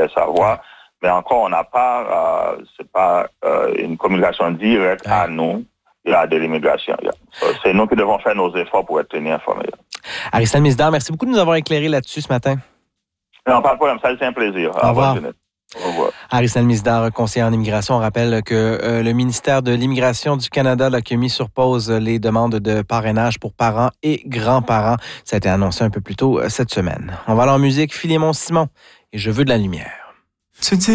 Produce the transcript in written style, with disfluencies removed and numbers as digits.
laisse savoir. Mais encore, on n'a pas, c'est pas une communication directe à nous de l'immigration. C'est nous qui devons faire nos efforts pour être tenus informés. Aristide Misdar, merci beaucoup de nous avoir éclairé là-dessus ce matin. Non, pas de problème, ça c'est un plaisir. Au revoir. Au revoir. Aristide Misdar, conseiller en immigration, rappelle que le ministère de l'Immigration du Canada qui a mis sur pause les demandes de parrainage pour parents et grands-parents. Ça a été annoncé un peu plus tôt cette semaine. On va aller en musique, Philémon Simon et Je veux de la lumière.